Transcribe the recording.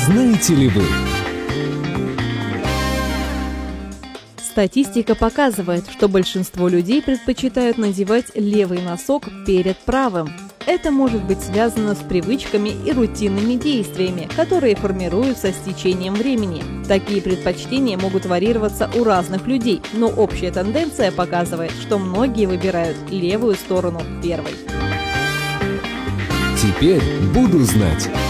Знаете ли вы? Статистика показывает, что большинство людей предпочитают надевать левый носок перед правым. Это может быть связано с привычками и рутинными действиями, которые формируются с течением времени. Такие предпочтения могут варьироваться у разных людей, но общая тенденция показывает, что многие выбирают левую сторону первой. Теперь буду знать.